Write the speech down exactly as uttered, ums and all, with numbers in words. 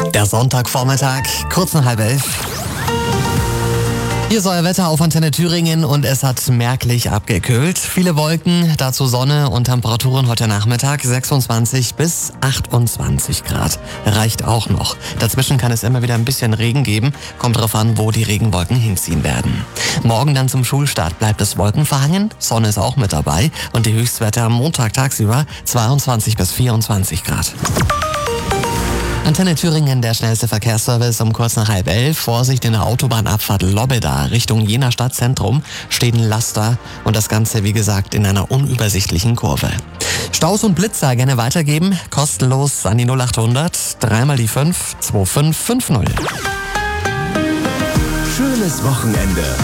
Der Sonntagvormittag, kurz nach halb elf. Hier ist euer Wetter auf Antenne Thüringen und es hat merklich abgekühlt. Viele Wolken, dazu Sonne und Temperaturen heute Nachmittag sechsundzwanzig bis achtundzwanzig Grad. Reicht auch noch. Dazwischen kann es immer wieder ein bisschen Regen geben. Kommt drauf an, wo die Regenwolken hinziehen werden. Morgen dann zum Schulstart bleibt es wolkenverhangen. Sonne ist auch mit dabei und die Höchstwerte am Montag tagsüber zweiundzwanzig bis vierundzwanzig Grad. Antenne Thüringen, der schnellste Verkehrsservice um kurz nach halb elf. Vorsicht in der Autobahnabfahrt Lobbeda Richtung Jena Stadtzentrum steht ein Laster und das Ganze, wie gesagt, in einer unübersichtlichen Kurve. Staus und Blitzer gerne weitergeben, kostenlos an die null achthundert, dreimal die fünf, zwei fünf fünf null. Schönes Wochenende.